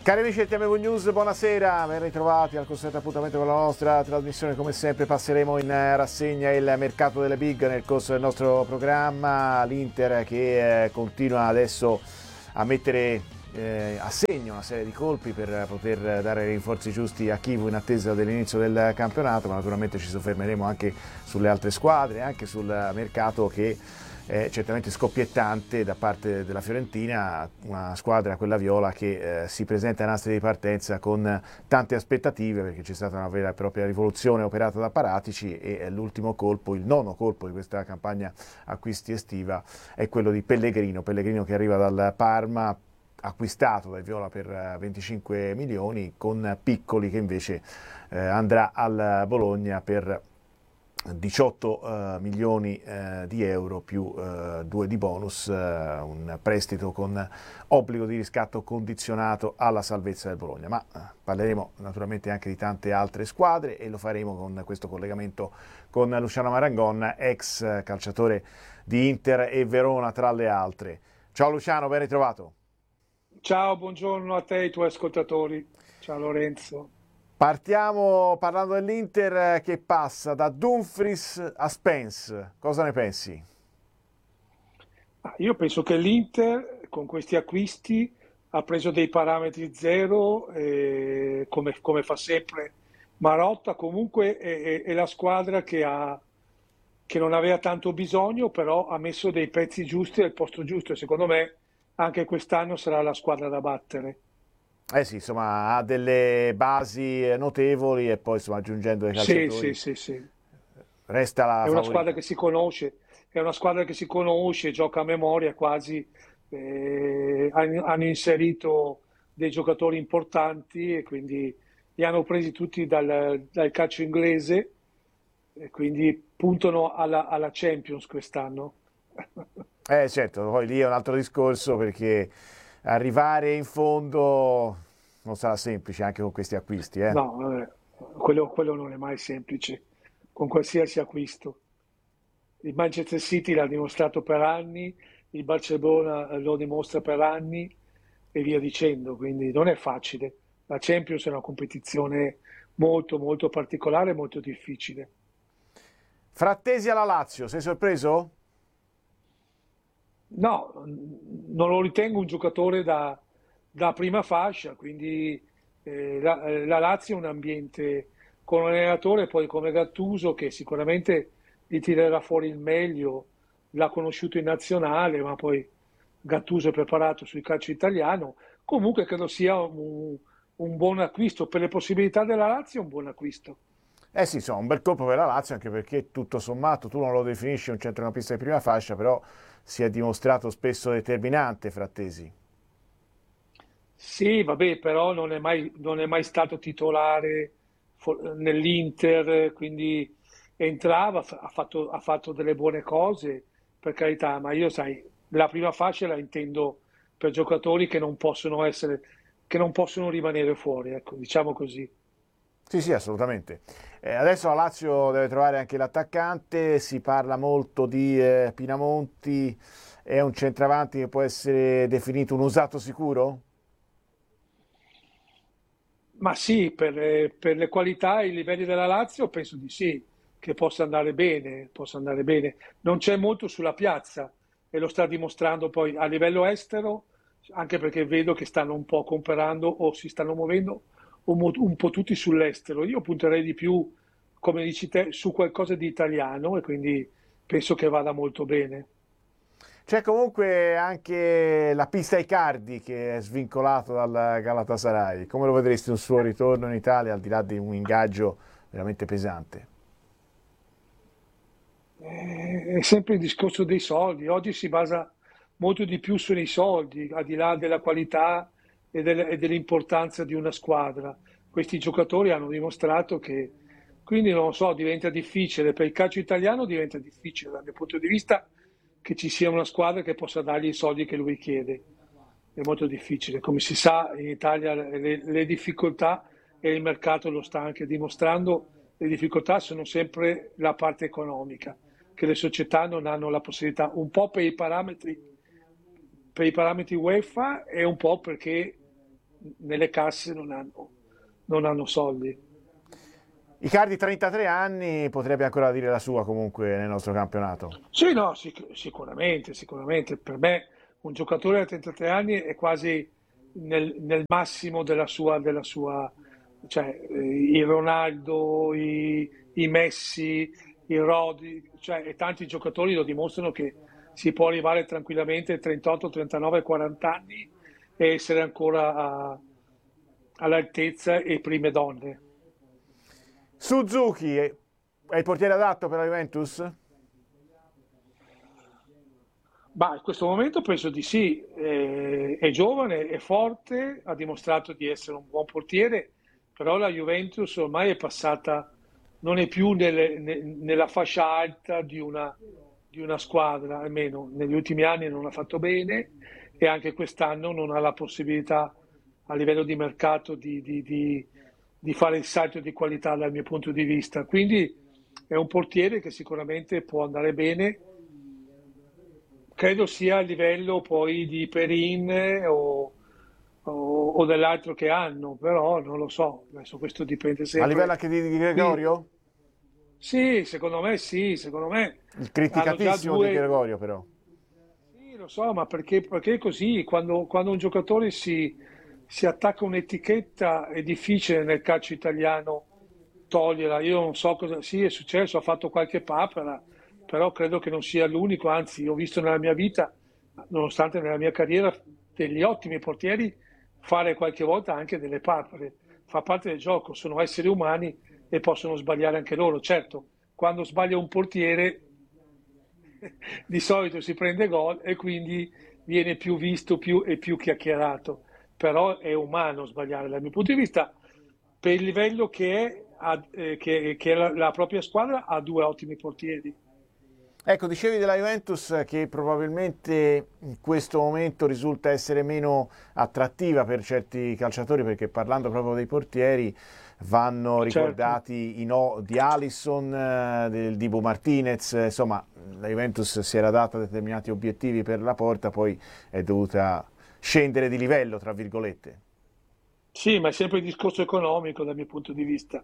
Cari amici del TMV News, buonasera, ben ritrovati al consueto appuntamento con la nostra trasmissione. Come sempre passeremo in rassegna il mercato delle big nel corso del nostro programma. L'Inter che continua adesso a mettere a segno una serie di colpi per poter dare i rinforzi giusti a Chievo in attesa dell'inizio del campionato, ma naturalmente ci soffermeremo anche sulle altre squadre, anche sul mercato che è certamente scoppiettante da parte della Fiorentina, una squadra, quella viola, che si presenta ai nastri di partenza con tante aspettative, perché c'è stata una vera e propria rivoluzione operata da Paratici e l'ultimo colpo, il nono colpo di questa campagna acquisti estiva è quello di Pellegrino che arriva dal Parma, acquistato dai viola per 25 milioni, con Piccoli che invece andrà al Bologna per 18 milioni di euro più 2 di bonus, un prestito con obbligo di riscatto condizionato alla salvezza del Bologna. Ma parleremo naturalmente anche di tante altre squadre e lo faremo con questo collegamento con Luciano Marangon, ex calciatore di Inter e Verona tra le altre. Ciao Luciano, ben ritrovato. Ciao, buongiorno a te e ai tuoi ascoltatori. Ciao Lorenzo. Partiamo parlando dell'Inter che passa da Dumfries a Spence. Cosa ne pensi? Io penso che l'Inter con questi acquisti ha preso dei parametri zero, come fa sempre Marotta. Comunque è la squadra che non aveva tanto bisogno, però ha messo dei pezzi giusti al posto giusto e secondo me anche quest'anno sarà la squadra da battere. Eh sì, insomma, ha delle basi notevoli e poi insomma, aggiungendo dei Sì, sì, calciatori sì, sì. resta la È una squadra favorita. che si conosce, è una squadra che si conosce, gioca a memoria quasi, hanno inserito dei giocatori importanti e quindi li hanno presi tutti dal calcio inglese e quindi puntano alla Champions quest'anno. Certo, poi lì è un altro discorso perché arrivare in fondo non sarà semplice anche con questi acquisti, eh. No, quello non è mai semplice, con qualsiasi acquisto. Il Manchester City l'ha dimostrato per anni, il Barcellona lo dimostra per anni e via dicendo, quindi non è facile. La Champions è una competizione molto molto particolare, molto difficile. Frattesi alla Lazio, sei sorpreso? No, non lo ritengo un giocatore da prima fascia, quindi la Lazio è un ambiente con un allenatore poi come Gattuso che sicuramente gli tirerà fuori il meglio, l'ha conosciuto in nazionale, ma poi Gattuso è preparato sul calcio italiano. Comunque credo sia un buon acquisto, per le possibilità della Lazio è un buon acquisto. Eh sì, insomma, un bel colpo per la Lazio, anche perché tutto sommato tu non lo definisci un centrocampista di prima fascia, però si è dimostrato spesso determinante Frattesi. Sì, vabbè, però non è mai stato titolare nell'Inter, quindi entrava, ha fatto delle buone cose, per carità, ma io, sai, la prima fascia la intendo per giocatori che non possono rimanere fuori, ecco, diciamo così. Sì, sì, assolutamente. Adesso la Lazio deve trovare anche l'attaccante, si parla molto di Pinamonti, è un centravanti che può essere definito un usato sicuro? Ma sì, per le qualità e i livelli della Lazio penso di sì, che possa andare bene, possa andare bene. Non c'è molto sulla piazza e lo sta dimostrando poi a livello estero, anche perché vedo che stanno un po' comprando o si stanno muovendo un po' tutti sull'estero. Io punterei di più, come dici te, su qualcosa di italiano e quindi penso che vada molto bene. C'è comunque anche la pista Icardi che è svincolato dal Galatasaray. Come lo vedresti un suo ritorno in Italia al di là di un ingaggio veramente pesante? È sempre il discorso dei soldi. Oggi si basa molto di più sui soldi, al di là della qualità e dell'importanza di una squadra. Questi giocatori hanno dimostrato che, quindi non lo so, diventa difficile. Per il calcio italiano diventa difficile dal mio punto di vista che ci sia una squadra che possa dargli i soldi che lui chiede. È molto difficile. Come si sa, in Italia le difficoltà e il mercato lo sta anche dimostrando, le difficoltà sono sempre la parte economica, che le società non hanno la possibilità, un po' per i parametri UEFA e un po' perché nelle casse non hanno soldi. Icardi 33 anni potrebbe ancora dire la sua comunque nel nostro campionato. Sì, no, sicuramente, sicuramente. Per me un giocatore a 33 anni è quasi nel massimo cioè i Ronaldo, i Messi, i Rodi, cioè e tanti giocatori lo dimostrano che si può arrivare tranquillamente a 38, 39, 40 anni e essere ancora all'altezza e prime donne. Suzuki è il portiere adatto per la Juventus? Ma in questo momento penso di sì, è giovane, è forte, ha dimostrato di essere un buon portiere, però la Juventus ormai è passata, non è più nella fascia alta di una squadra, almeno negli ultimi anni non ha fatto bene e anche quest'anno non ha la possibilità a livello di mercato di fare il salto di qualità dal mio punto di vista. Quindi è un portiere che sicuramente può andare bene. Credo sia a livello poi di Perin o dell'altro che hanno, però non lo so, adesso questo dipende A livello sempre. anche di Qui, Gregorio? sì, secondo me Il hanno già criticatissimo di due. Gregorio però. Sì, lo so, ma perché è così? Quando un giocatore si attacca un'etichetta è difficile nel calcio italiano toglierla. Io non so cosa. Sì, è successo, ha fatto qualche papera, però credo che non sia l'unico. Anzi, ho visto nella mia vita, nonostante nella mia carriera, degli ottimi portieri fare qualche volta anche delle papere. Fa parte del gioco, sono esseri umani e possono sbagliare anche loro. Certo, quando sbaglia un portiere di solito si prende gol e quindi viene più visto e più chiacchierato, però è umano sbagliare dal mio punto di vista, per il livello che è la propria squadra ha due ottimi portieri. Ecco, dicevi della Juventus che probabilmente in questo momento risulta essere meno attrattiva per certi calciatori perché parlando proprio dei portieri vanno Certo. ricordati i no di Alisson, del Dibu Martinez, insomma la Juventus si era data determinati obiettivi per la porta, poi è dovuta scendere di livello, tra virgolette. Sì, ma è sempre il discorso economico dal mio punto di vista.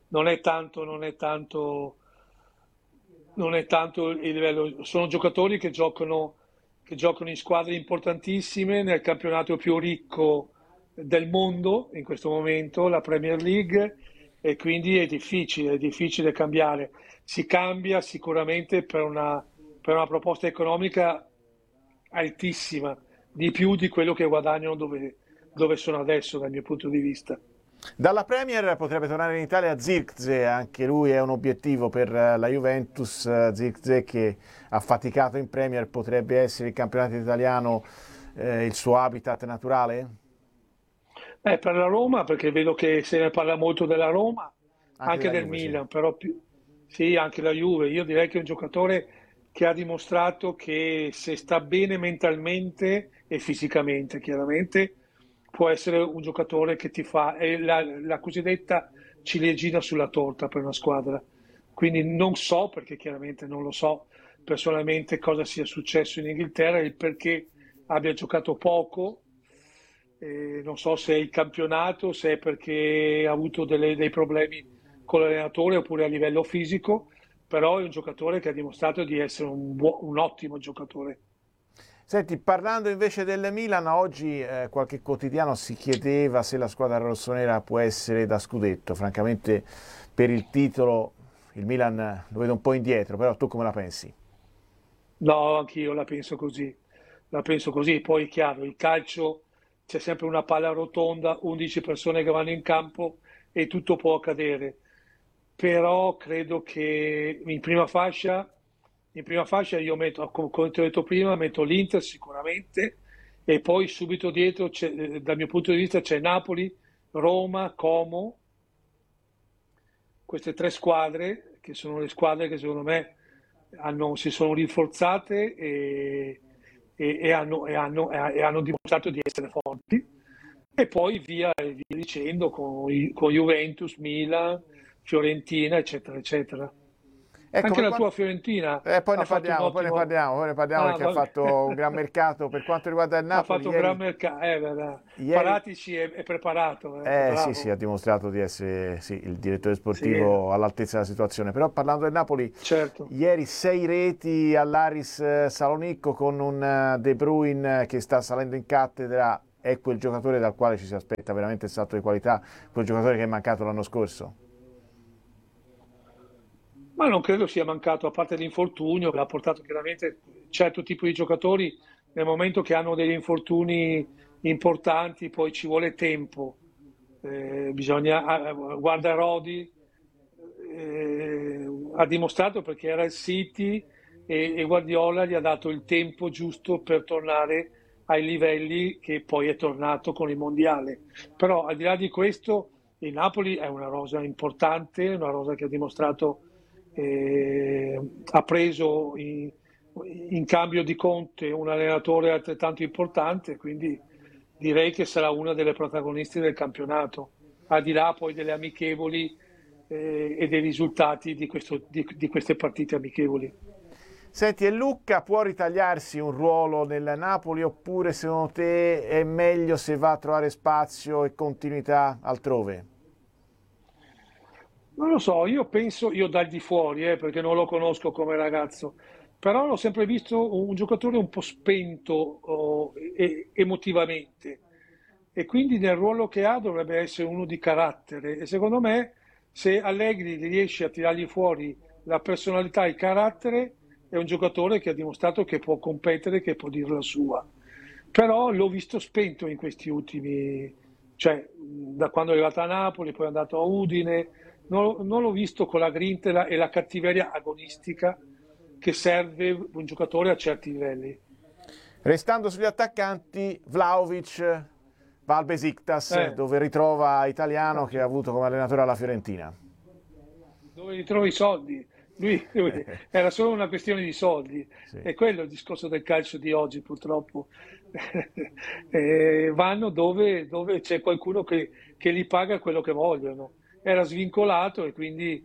Non è tanto il livello. Sono giocatori che giocano in squadre importantissime nel campionato più ricco del mondo in questo momento, la Premier League, e quindi è difficile cambiare. Si cambia sicuramente per una proposta economica altissima, di più di quello che guadagnano dove sono adesso, dal mio punto di vista. Dalla Premier potrebbe tornare in Italia Zirkzee, anche lui è un obiettivo per la Juventus. Zirkzee che ha faticato in Premier, potrebbe essere il campionato italiano il suo habitat naturale? Per la Roma, perché vedo che se ne parla molto della Roma, Anche anche la del Juve, sì. Milan, però sì, anche la Juve. Io direi che è un giocatore che ha dimostrato che se sta bene mentalmente e fisicamente, chiaramente, può essere un giocatore che ti fa, è la cosiddetta ciliegina sulla torta per una squadra. Quindi non so, perché chiaramente non lo so personalmente cosa sia successo in Inghilterra, il perché abbia giocato poco, non so se è il campionato, se è perché ha avuto dei problemi con l'allenatore oppure a livello fisico, però è un giocatore che ha dimostrato di essere un ottimo giocatore. Senti, parlando invece del Milan, oggi qualche quotidiano si chiedeva se la squadra rossonera può essere da scudetto. Francamente, per il titolo il Milan lo vedo un po' indietro, però tu come la pensi? No, anch'io la penso così. La penso così. Poi è chiaro, il calcio c'è sempre una palla rotonda, 11 persone che vanno in campo e tutto può accadere. Però credo che in prima fascia io metto, come ti ho detto prima, metto l'Inter sicuramente e poi subito dietro, dal mio punto di vista, c'è Napoli, Roma, Como, queste tre squadre, che sono le squadre che secondo me si sono rinforzate e hanno dimostrato di essere forti. E poi via dicendo con Juventus, Milan, Fiorentina, eccetera, eccetera. Ecco, Anche per la quanto... tua Fiorentina Poi ha ne fatto un parliamo, ottimo... poi ne parliamo Ah, perché ha fatto un gran mercato. Per quanto riguarda il ha Napoli, fatto un gran mercato. ieri Paratici è preparato, sì, sì, ha bravo. dimostrato di essere sì, il direttore Sì, sportivo all'altezza della situazione. Però parlando del Napoli, certo. ieri 6 reti all'Aris Salonicco con un De Bruyne che sta salendo in cattedra. È quel giocatore dal quale ci si aspetta veramente il salto di qualità, quel giocatore che è mancato l'anno scorso. Ma non credo sia mancato, a parte l'infortunio, che ha portato chiaramente certo tipo di giocatori nel momento che hanno degli infortuni importanti, poi ci vuole tempo. Guarda Rodi, ha dimostrato perché era il City e Guardiola gli ha dato il tempo giusto per tornare ai livelli che poi è tornato con il mondiale. Però al di là di questo, il Napoli è una rosa importante, una rosa che ha dimostrato, ha preso in cambio di Conte un allenatore altrettanto importante, quindi direi che sarà una delle protagoniste del campionato, al di là poi delle amichevoli e dei risultati di queste partite amichevoli. Senti, e Lucca può ritagliarsi un ruolo nel Napoli oppure secondo te è meglio se va a trovare spazio e continuità altrove? Non lo so, io penso, io dal di fuori, perché non lo conosco come ragazzo, però l'ho sempre visto un giocatore un po' spento emotivamente e quindi nel ruolo che ha dovrebbe essere uno di carattere e secondo me se Allegri riesce a tirargli fuori la personalità e il carattere è un giocatore che ha dimostrato che può competere, che può dire la sua. Però l'ho visto spento in questi ultimi, cioè da quando è arrivato a Napoli, poi è andato a Udine, non l'ho visto con la grinta e la cattiveria agonistica che serve un giocatore a certi livelli. Restando sugli attaccanti, Vlahovic va al Besiktas Eh, dove ritrova Italiano che ha cacchio. avuto come allenatore alla Fiorentina. Dove ritrovi i soldi? Lui era solo una questione di soldi. Sì. E quello è il discorso del calcio di oggi, purtroppo. Vanno dove c'è qualcuno che li paga quello che vogliono. Era svincolato e quindi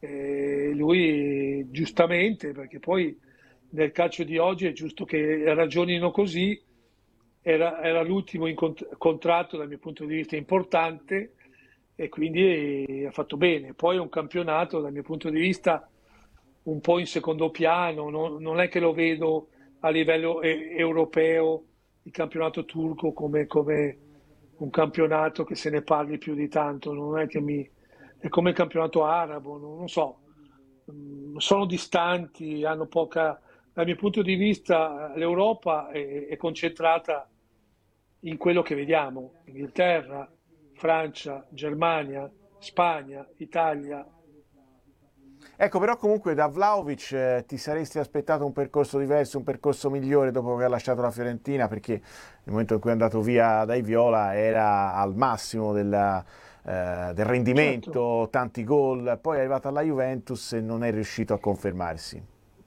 lui giustamente, perché poi nel calcio di oggi è giusto che ragionino così, era l'ultimo contratto dal mio punto di vista importante e quindi ha fatto bene. Poi è un campionato dal mio punto di vista un po' in secondo piano, non è che lo vedo a livello europeo, il campionato turco come un campionato che se ne parli più di tanto, non è che è come il campionato arabo, non so. Sono distanti, hanno poca, dal mio punto di vista l'Europa è concentrata in quello che vediamo, Inghilterra, Francia, Germania, Spagna, Italia. Ecco, però comunque da Vlahovic ti saresti aspettato un percorso diverso, un percorso migliore dopo che ha lasciato la Fiorentina, perché nel momento in cui è andato via dai Viola era al massimo del Certo, rendimento, tanti gol, poi è arrivato alla Juventus e non è riuscito a confermarsi.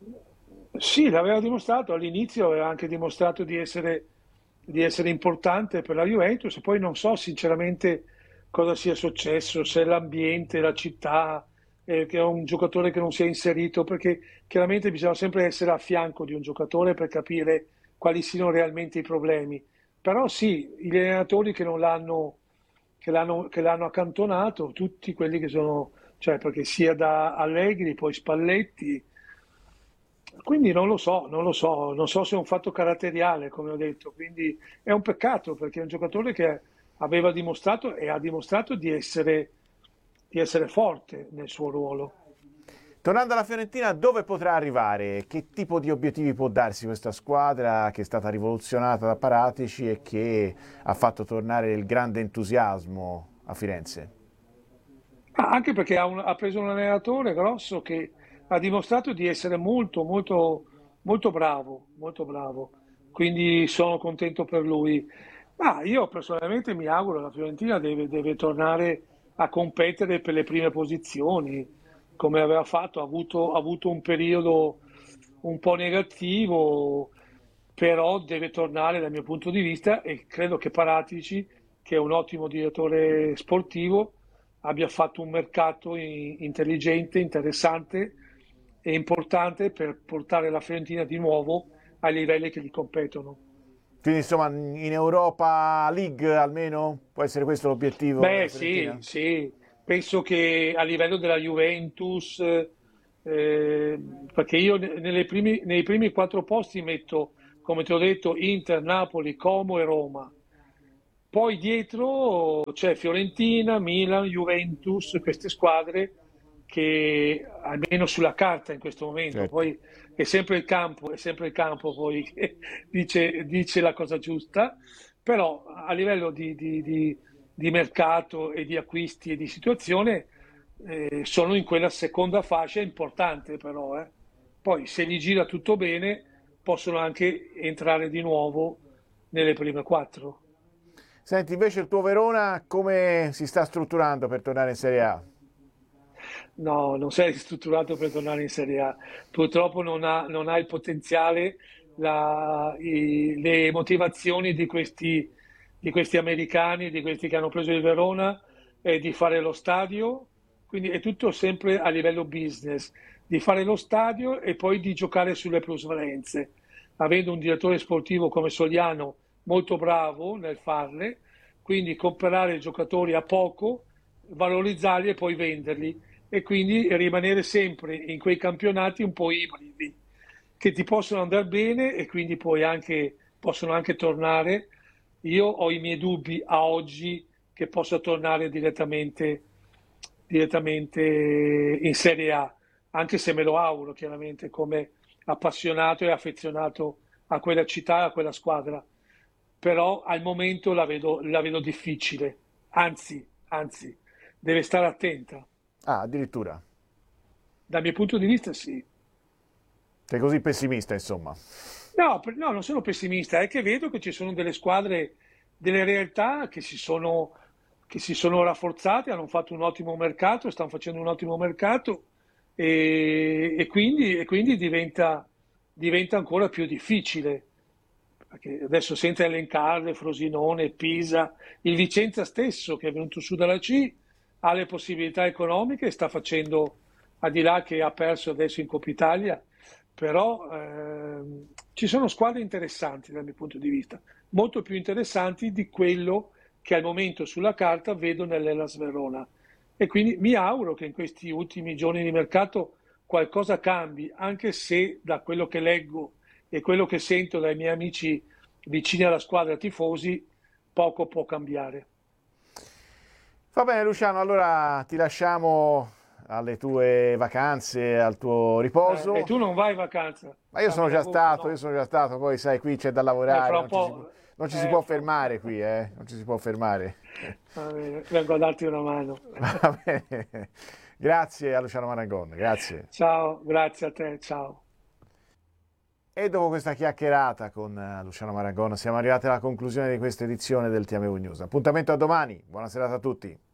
sì, l'aveva dimostrato, all'inizio aveva anche dimostrato di essere importante per la Juventus, e poi non so sinceramente cosa sia successo, se è l'ambiente, la città, che è un giocatore che non si è inserito, perché chiaramente bisogna sempre essere a fianco di un giocatore per capire quali siano realmente i problemi. Però sì, gli allenatori che non l'hanno, che l'hanno accantonato, tutti quelli che sono, cioè perché sia da Allegri, poi Spalletti, quindi non lo so, non so se è un fatto caratteriale, come ho detto, quindi è un peccato perché è un giocatore che aveva dimostrato e ha dimostrato di essere forte nel suo ruolo. Tornando alla Fiorentina, dove potrà arrivare? Che tipo di obiettivi può darsi questa squadra che è stata rivoluzionata da Paratici e che ha fatto tornare il grande entusiasmo a Firenze? Anche perché ha preso un allenatore grosso che ha dimostrato di essere molto bravo, molto bravo. Quindi sono contento per lui. Ma io personalmente mi auguro che la Fiorentina deve tornare a competere per le prime posizioni, come aveva fatto. Ha avuto un periodo un po' negativo, però deve tornare dal mio punto di vista e credo che Paratici, che è un ottimo direttore sportivo, abbia fatto un mercato intelligente, interessante è importante per portare la Fiorentina di nuovo ai livelli che gli competono. Quindi insomma in Europa League almeno può essere questo l'obiettivo della Beh, sì, Fiorentina? sì, penso che a livello della Juventus, perché io nei primi quattro posti metto, come ti ho detto, Inter, Napoli, Como e Roma. Poi dietro c'è Fiorentina, Milan, Juventus, queste squadre che almeno sulla carta in questo momento, Certo. poi è sempre il campo poi che dice la cosa giusta, però a livello di mercato e di acquisti e di situazione sono in quella seconda fascia importante però. Poi se gli gira tutto bene possono anche entrare di nuovo nelle prime quattro. Senti, invece il tuo Verona come si sta strutturando per tornare in Serie A? No, non sei strutturato per tornare in Serie A. Purtroppo non ha il potenziale, le motivazioni di questi americani, di questi che hanno preso il Verona, di fare lo stadio. Quindi è tutto sempre a livello business, di fare lo stadio e poi di giocare sulle plusvalenze. Avendo un direttore sportivo come Sogliano molto bravo nel farle, quindi comprare giocatori a poco, valorizzarli e poi venderli e quindi rimanere sempre in quei campionati un po' ibridi che ti possono andare bene e quindi possono anche tornare. Io ho i miei dubbi a oggi che possa tornare direttamente in Serie A, anche se me lo auguro chiaramente come appassionato e affezionato a quella città, a quella squadra. Però al momento la vedo difficile, anzi, deve stare attenta. Ah, addirittura. Dal mio punto di vista sì. Sei così pessimista, insomma. No, no, non sono pessimista, è che vedo che ci sono delle squadre, delle realtà che si sono rafforzate, hanno fatto un ottimo mercato, stanno facendo un ottimo mercato e quindi diventa ancora più difficile. Perché adesso senza elencarle, Frosinone, Pisa, il Vicenza stesso che è venuto su dalla C ha le possibilità economiche e sta facendo, al di là che ha perso adesso in Coppa Italia, però ci sono squadre interessanti dal mio punto di vista, molto più interessanti di quello che al momento sulla carta vedo nell'Hellas Verona. E quindi mi auguro che in questi ultimi giorni di mercato qualcosa cambi, anche se da quello che leggo e quello che sento dai miei amici vicini alla squadra tifosi, poco può cambiare. Va bene, Luciano, allora ti lasciamo alle tue vacanze, al tuo E riposo. tu non vai in vacanza Ma io a sono già Ferragosto, stato, io no? sono già stato, poi sai, qui c'è da lavorare, Fra un po', non ci si può fra un po'. fermare qui, non ci si può fermare. Va bene, vengo a darti una mano. Va bene. Grazie a Luciano Maragon, grazie. Ciao, grazie a te, ciao. E dopo questa chiacchierata con Luciano Maragon siamo arrivati alla conclusione di questa edizione del TMU News. Appuntamento a domani, buona serata a tutti.